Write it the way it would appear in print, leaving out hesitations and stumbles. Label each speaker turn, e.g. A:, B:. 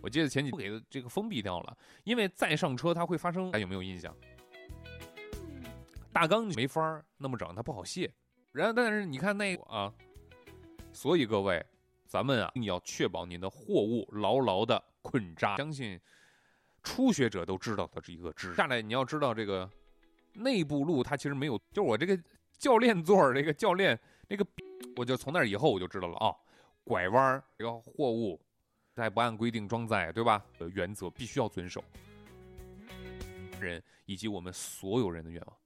A: 我记得前几天给的这个封闭掉了，因为再上车它会发生，大家有没有印象？大缸没法那么整，它不好卸。但是你看那个啊，所以各位，咱们啊，一定要确保您的货物牢牢的捆扎。相信初学者都知道的这一个知识。下来你要知道这个内部路它其实没有，就是我这个教练座这个教练那个，我就从那以后我就知道了啊，拐弯这个货物在不按规定装载，对吧？原则必须要遵守。人以及我们所有人的愿望。